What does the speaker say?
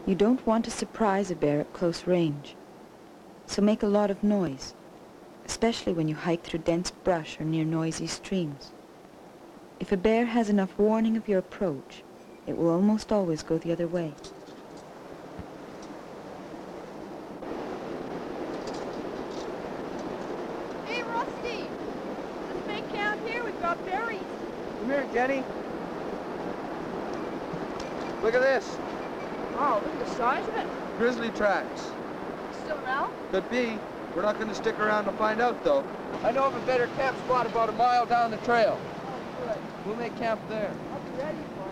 You don't want to surprise a bear at close range, so make a lot of noise, especially when you hike through dense brush or near noisy streams. If a bear has enough warning of your approach, it will almost always go the other way. Hey, Rusty! Let's make camp here. We've got berries. Come here, Jenny. Look at this. Oh, look at the size of it. Grizzly tracks. Still around? Could be. We're not going to stick around to find out, though. I know of a better camp spot about a mile down the trail. Oh, good. We'll make camp there. I'll be ready for it.